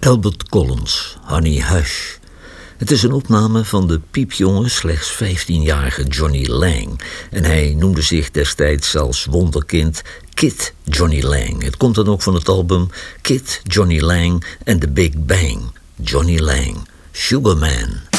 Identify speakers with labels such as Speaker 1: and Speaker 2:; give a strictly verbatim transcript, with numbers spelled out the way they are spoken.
Speaker 1: Albert Collins, Honey Hush. Het is een opname van de piepjonge, slechts vijftienjarige Johnny Lang. En hij noemde zich destijds als wonderkind Kid Johnny Lang. Het komt dan ook van het album Kid Johnny Lang and the Big Bang. Johnny Lang, Sugar Man.